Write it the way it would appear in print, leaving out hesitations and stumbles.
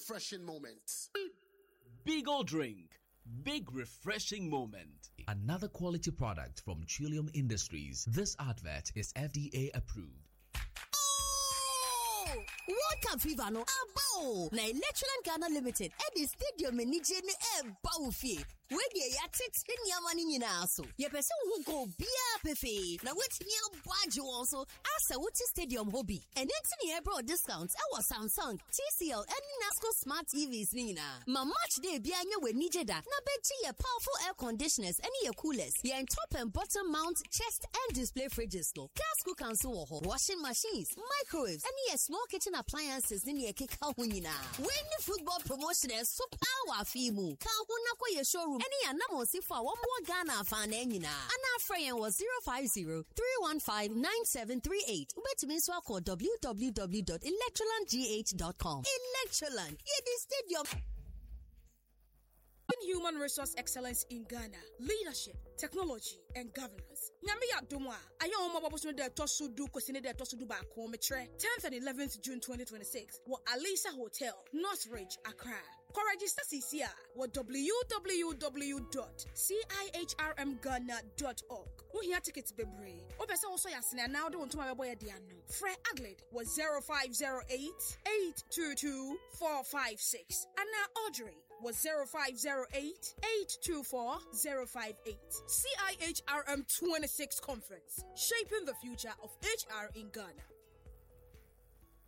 refreshing moment. Beagle Drink. Big refreshing moment. Another quality product from Trillium Industries. This advert is FDA approved. World Cup fever no abo na Electroland Ghana Limited at the stadium in Nije ne eba ofie we dey ya tete niama ni nyina so ye pese wo go bia pefe na wetimi abwaje won so asa wuti stadium hobby and enti ne ebro discounts e was Samsung, TCL and Nasco smart TVs ni nyina ma match day bia anya we Nije da na bechi ye powerful air conditioners and ye coolers ye top and bottom mount chest and display fridges no gas cooker so wo washing machines, microwaves and ye small kitchen appliances ni ye keka ho nyina when the football promotion is so power fimu ka ho na kwa ye showroom any anamosi for one more Ghana fan nyina ana friend was 050-315-9738 ubetumi so call www.electrolandgh.com. Electroland ye the stadium. Human resource excellence in Ghana, leadership, technology, and governance. Nyamiya Dumwa, ayo mababosune de tosudu kosine de tosudu ba kometre. 10th and 11th June 2026. Wa Alisa Hotel, Northridge, Accra. Register CCR wa www.cihrmghana.org. Uhia tickets bebre. Opesa also yasine now do ntuma bebo ye diano. Fre Agled was 0508-822-456. Anna Audrey was 0508-824-058. CIHRM 26 Conference, shaping the future of HR in Ghana.